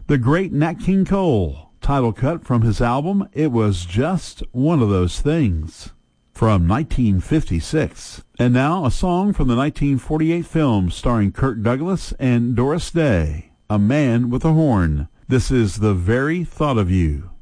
The great Nat King Cole, title cut from his album It Was Just One of Those Things, from 1956. And now a song from the 1948 film starring Kirk Douglas and Doris Day, A Man with a Horn. This is The Very Thought of You.